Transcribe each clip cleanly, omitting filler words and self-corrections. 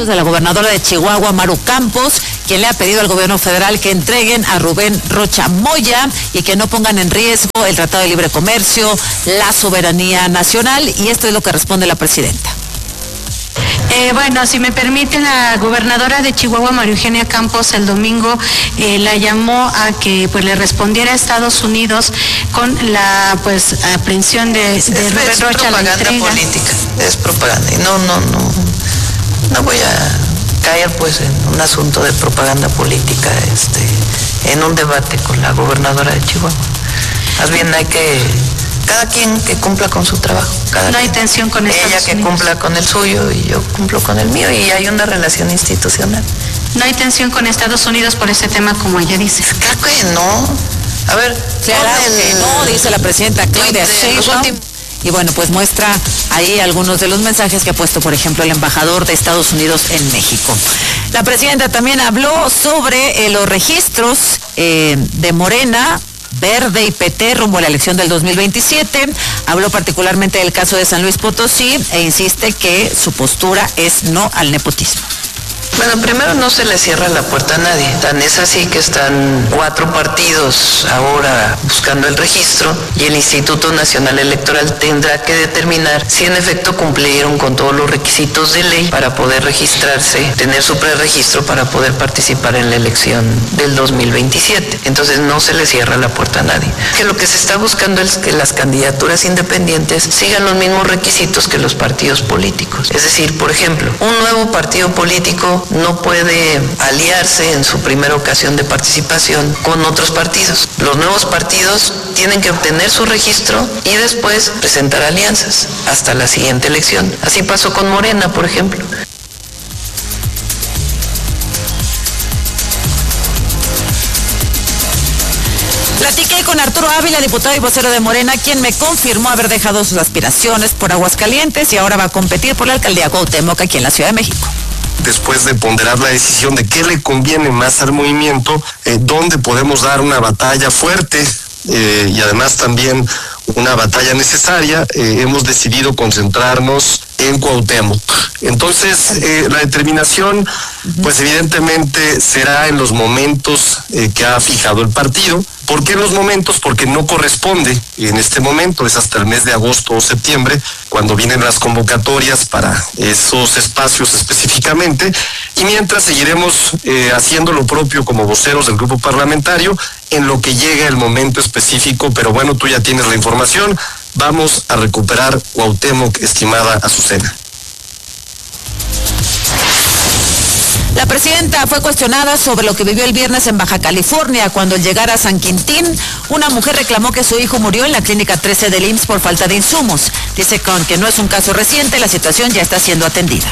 dichos de la gobernadora de Chihuahua, Maru Campos, quien le ha pedido al gobierno federal que entreguen a Rubén Rocha Moya y que no pongan en riesgo el Tratado de Libre Comercio, la soberanía nacional, y esto es lo que responde la presidenta. Bueno, si me permite, la gobernadora de Chihuahua, María Eugenia Campos, el domingo la llamó a que pues le respondiera a Estados Unidos con la aprehensión de Rubén Rocha. Es propaganda política, es propaganda. Y no voy a caer pues en un asunto de propaganda política, en un debate con la gobernadora de Chihuahua. Más bien hay que cada quien que cumpla con su trabajo. No hay tensión con Estados Unidos. Ella que cumpla con el suyo y yo cumplo con el mío, y hay una relación institucional. No hay tensión con Estados Unidos por ese tema, como ella dice. Claro que no. A ver, claro que no, dice la presidenta Claudia Sheinbaum. Y bueno, pues muestra ahí algunos de los mensajes que ha puesto, por ejemplo, el embajador de Estados Unidos en México. La presidenta también habló sobre los registros de Morena, Verde y PT rumbo a la elección del 2027. Habló particularmente del caso de San Luis Potosí e insiste que su postura es no al nepotismo. Bueno, primero no se le cierra la puerta a nadie. Tan es así que están 4 partidos ahora buscando el registro, y el Instituto Nacional Electoral tendrá que determinar si en efecto cumplieron con todos los requisitos de ley para poder registrarse, tener su preregistro para poder participar en la elección del 2027. Entonces no se le cierra la puerta a nadie. Que lo que se está buscando es que las candidaturas independientes sigan los mismos requisitos que los partidos políticos. Es decir, por ejemplo, un nuevo partido político no puede aliarse en su primera ocasión de participación con otros partidos. Los nuevos partidos tienen que obtener su registro y después presentar alianzas hasta la siguiente elección. Así pasó con Morena, por ejemplo. Platiqué con Arturo Ávila, diputado y vocero de Morena, quien me confirmó haber dejado sus aspiraciones por Aguascalientes y ahora va a competir por la alcaldía Cuauhtémoc aquí en la Ciudad de México. Después de ponderar la decisión de qué le conviene más al movimiento, dónde podemos dar una batalla fuerte y además también una batalla necesaria, hemos decidido concentrarnos en Cuauhtémoc. Entonces, la determinación, pues evidentemente será en los momentos que ha fijado el partido. ¿Por qué en los momentos? Porque no corresponde en este momento, es hasta el mes de agosto o septiembre, cuando vienen las convocatorias para esos espacios específicamente, y mientras seguiremos haciendo lo propio como voceros del grupo parlamentario en lo que llegue el momento específico, pero bueno, tú ya tienes la información, vamos a recuperar Cuauhtémoc, estimada Azucena. La presidenta fue cuestionada sobre lo que vivió el viernes en Baja California, cuando al llegar a San Quintín, una mujer reclamó que su hijo murió en la clínica 13 del IMSS por falta de insumos. Dice que aunque no es un caso reciente, la situación ya está siendo atendida.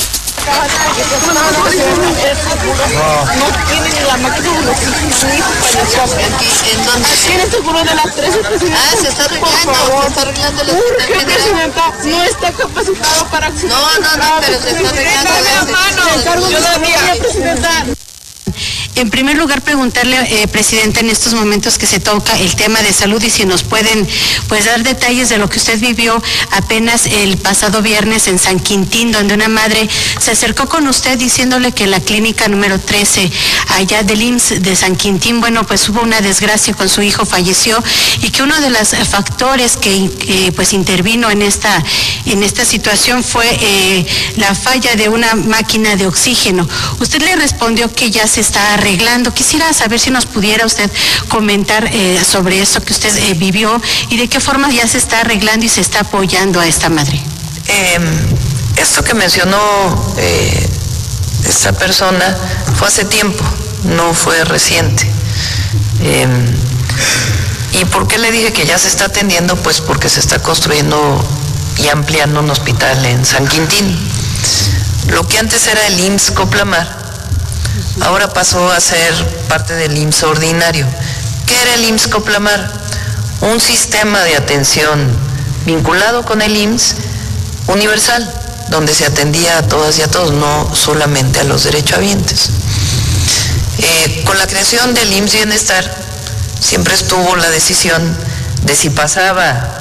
No tienen la máquina de los hijos. Aquí en el seguro de las 13, presidenta. Se está arreglando el hospital general. No está capacitado para acceder. No, pero se está arreglando. Yo la mía, presidenta. En primer lugar, preguntarle, Presidenta, en estos momentos que se toca el tema de salud, y si nos pueden pues dar detalles de lo que usted vivió apenas el pasado viernes en San Quintín, donde una madre se acercó con usted diciéndole que en la clínica número 13, allá del IMSS de San Quintín, bueno, pues hubo una desgracia con su hijo, falleció, y que uno de los factores que pues intervino en esta situación fue la falla de una máquina de oxígeno. Usted le respondió que ya se está arreglando. Quisiera saber si nos pudiera usted comentar sobre eso que usted vivió y de qué forma ya se está arreglando y se está apoyando a esta madre. Esto que mencionó esta persona fue hace tiempo, no fue reciente. ¿Y por qué le dije que ya se está atendiendo? Pues porque se está construyendo y ampliando un hospital en San Quintín. Lo que antes era el IMSS Coplamar, ahora pasó a ser parte del IMSS ordinario. ¿Qué era el IMSS Coplamar? Un sistema de atención vinculado con el IMSS universal, donde se atendía a todas y a todos, no solamente a los derechohabientes. Con la creación del IMSS Bienestar, siempre estuvo la decisión de si pasaba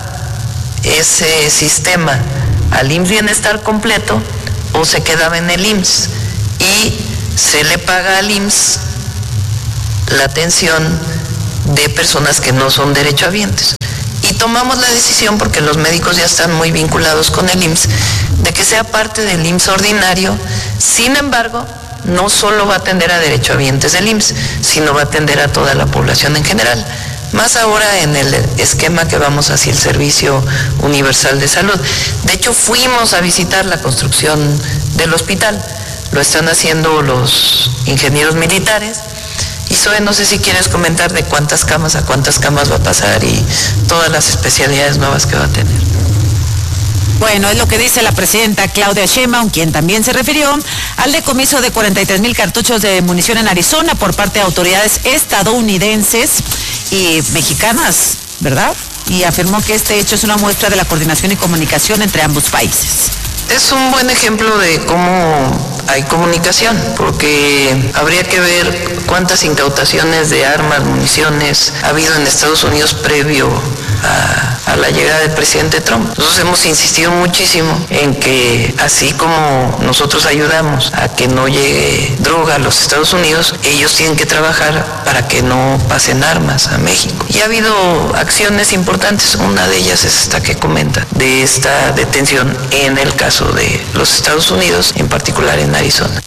ese sistema al IMSS Bienestar completo o se quedaba en el IMSS. y se le paga al IMSS la atención de personas que no son derechohabientes. Y tomamos la decisión, porque los médicos ya están muy vinculados con el IMSS, de que sea parte del IMSS ordinario. Sin embargo, no solo va a atender a derechohabientes del IMSS, sino va a atender a toda la población en general. Más ahora en el esquema que vamos hacia el Servicio Universal de Salud. De hecho, fuimos a visitar la construcción del hospital. Lo están haciendo los ingenieros militares. Y Zoe, no sé si quieres comentar de cuántas camas a cuántas camas va a pasar y todas las especialidades nuevas que va a tener. Bueno, es lo que dice la presidenta Claudia Sheinbaum, quien también se refirió al decomiso de 43,000 cartuchos de munición en Arizona por parte de autoridades estadounidenses y mexicanas, ¿verdad? Y afirmó que este hecho es una muestra de la coordinación y comunicación entre ambos países. Es un buen ejemplo de cómo hay comunicación, porque habría que ver cuántas incautaciones de armas, municiones ha habido en Estados Unidos previo a la llegada del presidente Trump. Nosotros hemos insistido muchísimo en que así como nosotros ayudamos a que no llegue droga a los Estados Unidos, ellos tienen que trabajar para que no pasen armas a México. Y ha habido acciones importantes, una de ellas es esta que comenta, de esta detención en el caso de los Estados Unidos, en particular en Arizona.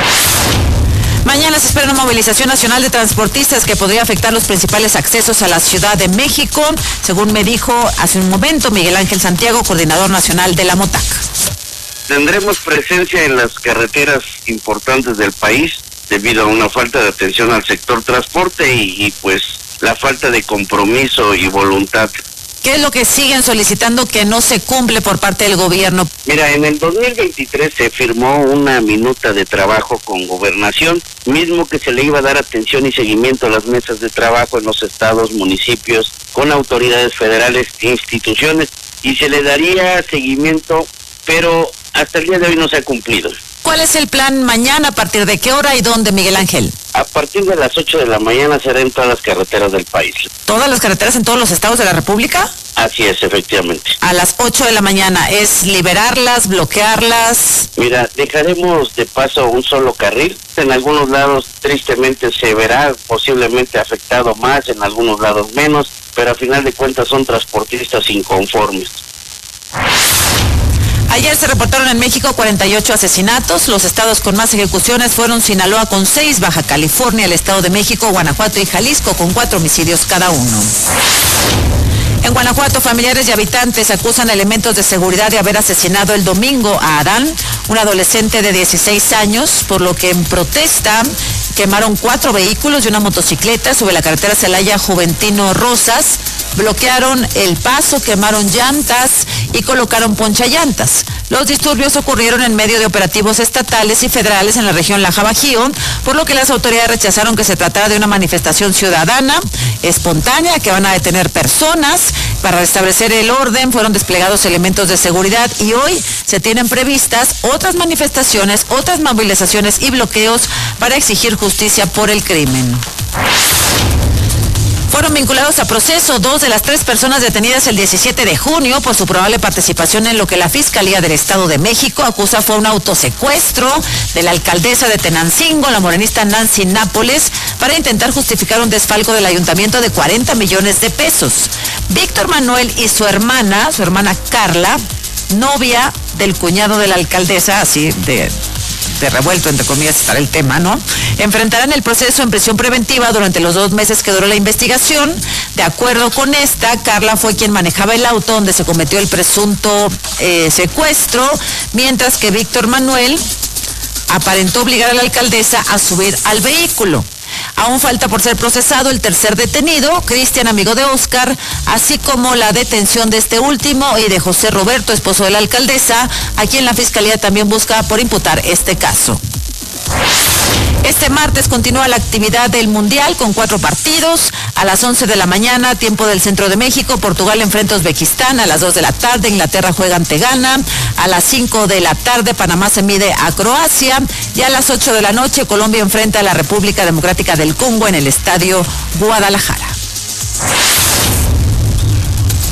Mañana se espera una movilización nacional de transportistas que podría afectar los principales accesos a la Ciudad de México, según me dijo hace un momento Miguel Ángel Santiago, coordinador nacional de la MOTAC. Tendremos presencia en las carreteras importantes del país debido a una falta de atención al sector transporte y pues la falta de compromiso y voluntad. ¿Qué es lo que siguen solicitando que no se cumple por parte del gobierno? Mira, en el 2023 se firmó una minuta de trabajo con Gobernación, mismo que se le iba a dar atención y seguimiento a las mesas de trabajo en los estados, municipios, con autoridades federales e instituciones, y se le daría seguimiento, pero hasta el día de hoy no se ha cumplido. ¿Cuál es el plan mañana? ¿A partir de qué hora y dónde, Miguel Ángel? A partir de las 8 de la mañana será en todas las carreteras del país. ¿Todas las carreteras en todos los estados de la República? Así es, efectivamente. A las 8 de la mañana, ¿es liberarlas, bloquearlas? Mira, dejaremos de paso un solo carril. En algunos lados, tristemente, se verá posiblemente afectado más, en algunos lados menos, pero a final de cuentas son transportistas inconformes. Ayer se reportaron en México 48 asesinatos. Los estados con más ejecuciones fueron Sinaloa con 6, Baja California, el Estado de México, Guanajuato y Jalisco con 4 homicidios cada uno. En Guanajuato, familiares y habitantes acusan a elementos de seguridad de haber asesinado el domingo a Adán, un adolescente de 16 años, por lo que en protesta quemaron 4 vehículos y una motocicleta sobre la carretera Celaya Juventino Rosas, bloquearon el paso, quemaron llantas y colocaron ponchallantas. Los disturbios ocurrieron en medio de operativos estatales y federales en la región Laja Bajío, por lo que las autoridades rechazaron que se tratara de una manifestación ciudadana espontánea, que van a detener personas. Para restablecer el orden fueron desplegados elementos de seguridad y hoy se tienen previstas otras manifestaciones, otras movilizaciones y bloqueos para exigir justicia por el crimen. Fueron vinculados a proceso 2 de las 3 personas detenidas el 17 de junio por su probable participación en lo que la Fiscalía del Estado de México acusa fue un autosecuestro de la alcaldesa de Tenancingo, la morenista Nancy Nápoles, para intentar justificar un desfalco del ayuntamiento de 40 millones de pesos. Víctor Manuel y su hermana Carla, novia del cuñado de la alcaldesa, así de revuelto, entre comillas, estará el tema, ¿no? Enfrentarán el proceso en prisión preventiva durante los 2 meses que duró la investigación. De acuerdo con esta, Carla fue quien manejaba el auto donde se cometió el presunto secuestro, mientras que Víctor Manuel aparentó obligar a la alcaldesa a subir al vehículo. Aún falta por ser procesado el tercer detenido, Cristian, amigo de Oscar, así como la detención de este último y de José Roberto, esposo de la alcaldesa, a quien la Fiscalía también busca por imputar este caso. Este martes continúa la actividad del Mundial con 4 partidos. A las 11 de la mañana, tiempo del Centro de México, Portugal enfrenta a Uzbekistán. A las 2 de la tarde, Inglaterra juega ante Ghana. A las 5 de la tarde, Panamá se mide a Croacia. Y a las 8 de la noche, Colombia enfrenta a la República Democrática del Congo en el Estadio Guadalajara.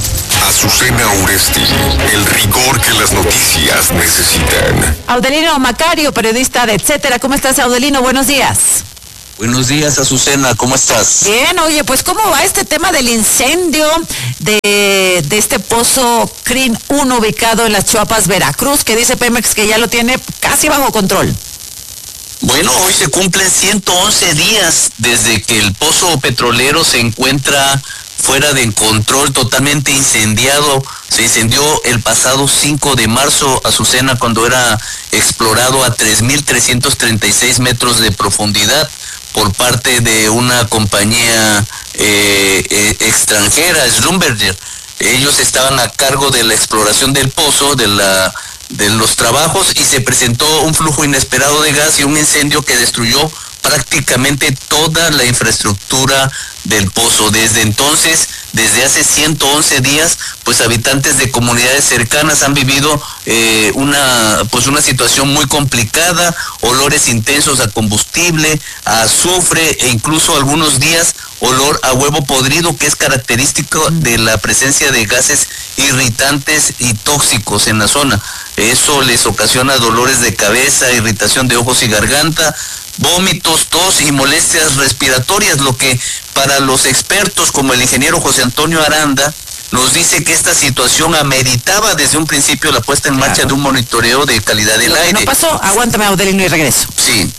Azucena Uresti, el rigor que las noticias necesitan. Audelino Macario, periodista de Etcétera. ¿Cómo estás, Audelino? Buenos días. Buenos días, Azucena, ¿cómo estás? Bien, oye, pues ¿cómo va este tema del incendio de este pozo CRIN 1 ubicado en Las Chuapas, Veracruz, que dice Pemex que ya lo tiene casi bajo control? Bueno, hoy se cumplen 111 días desde que el pozo petrolero se encuentra fuera de control, totalmente incendiado. Se incendió el pasado 5 de marzo, Azucena, cuando era explorado a 3.336 metros de profundidad por parte de una compañía extranjera, Schlumberger. Ellos estaban a cargo de la exploración del pozo, de los trabajos, y se presentó un flujo inesperado de gas y un incendio que destruyó prácticamente toda la infraestructura del pozo. Desde entonces, desde hace 111 días, pues habitantes de comunidades cercanas han vivido una situación muy complicada, olores intensos a combustible, a azufre e incluso algunos días olor a huevo podrido, que es característico de la presencia de gases irritantes y tóxicos en la zona. Eso les ocasiona dolores de cabeza, irritación de ojos y garganta, vómitos, tos y molestias respiratorias, lo que para los expertos como el ingeniero José Antonio Aranda nos dice que esta situación ameritaba desde un principio la puesta en marcha de un monitoreo de calidad del aire. ¿No pasó? Aguántame, Audelino, y regreso. Sí.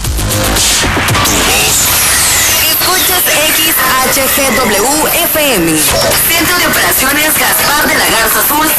Escuchas XHGW-FM. Centro de Operaciones Gaspar de la Garza Azul,